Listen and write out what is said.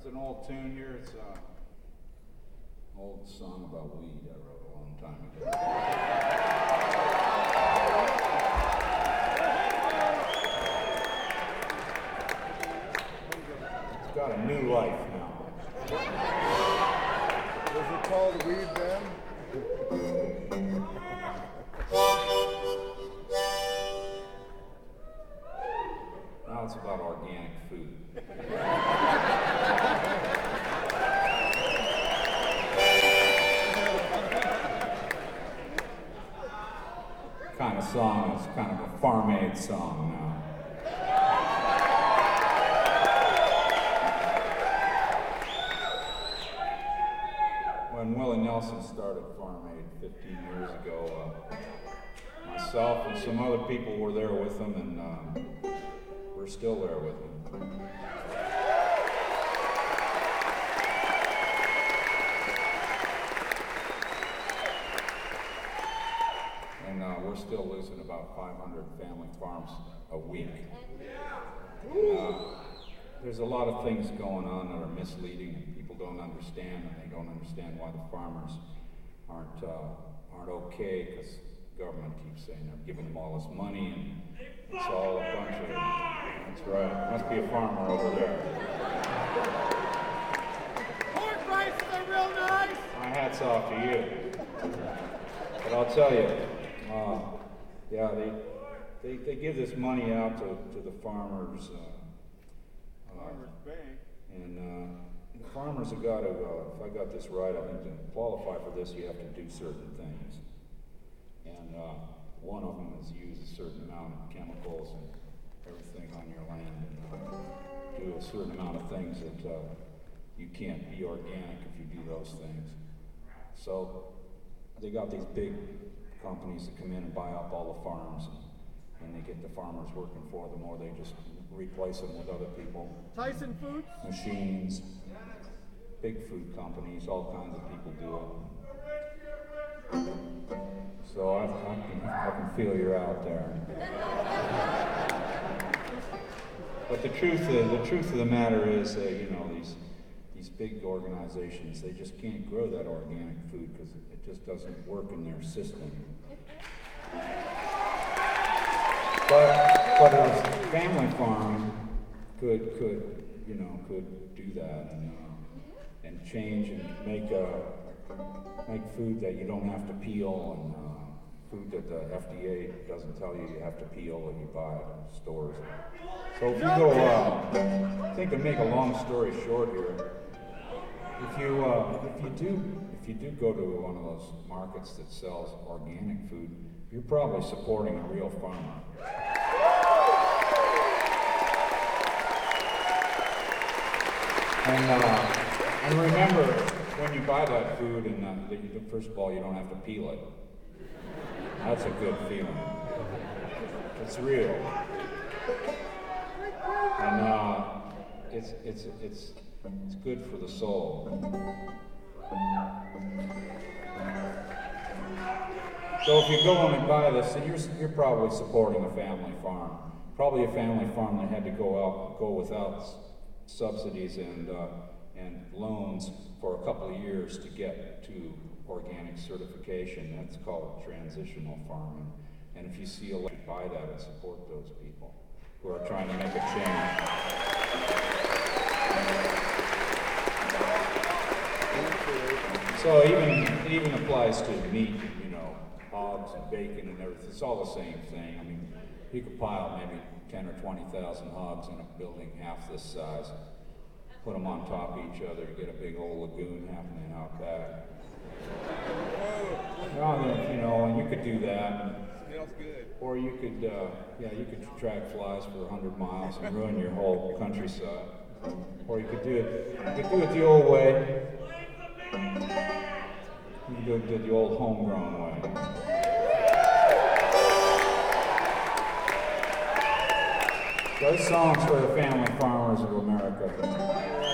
An old tune here. It's an old song about weed I wrote a long time ago. It's got a new life now. Was it called Weed then? Now it's about organic food. Kind of song, it's kind of a Farm Aid song now. When Willie Nelson started Farm Aid 15 years ago, myself and some other people were there with him, and we're still there with him. We're still losing about 500 family farms a week. There's a lot of things going on that are misleading, and people don't understand, and they don't understand why the farmers aren't okay, because the government keeps saying they're giving them all this money, and it's all a bunch of, that's right, must be a farmer over there. Pork prices are real nice! My hat's off to you. But I'll tell you, yeah, they give this money out to the farmers. Farmers Bank. And the farmers have got to, if I got this right, I think to qualify for this, you have to do certain things. And one of them is use a certain amount of chemicals and everything on your land, and do a certain amount of things that you can't be organic if you do those things. So they got these big companies that come in and buy up all the farms, and they get the farmers working for them, or they just replace them with other people. Tyson Foods? Machines, big food companies, all kinds of people do it. So I can feel you're out there. But the truth of the matter is that, you know, these big organizations, they just can't grow that organic food because it just doesn't work in their system. But a family farm could do that and change and make food that you don't have to peel, and food that the FDA doesn't tell you have to peel and you buy it in stores. So if you go, I think to make a long story short here, if you do go to one of those markets that sells organic food, you're probably supporting a real farmer. And remember, when you buy that food, and first of all, you don't have to peel it. That's a good feeling. It's real, and it's good for the soul. So if you go in and buy this, then you're probably supporting a family farm. Probably a family farm that had to go without subsidies and loans for a couple of years to get to organic certification. That's called transitional farming. And if you see a lot, buy that and support those people who are trying to make a change. So it even applies to meat, you know, hogs and bacon and everything. It's all the same thing. I mean, you could pile maybe 10 or 20,000 hogs in a building half this size, put them on top of each other, get a big old lagoon happening out back. You know, and you could do that. Smells good. Or you could, you could track flies for 100 miles and ruin your whole countryside. Or you could do it the old way. You could do it the old homegrown way. So this song's for the family farmers of America.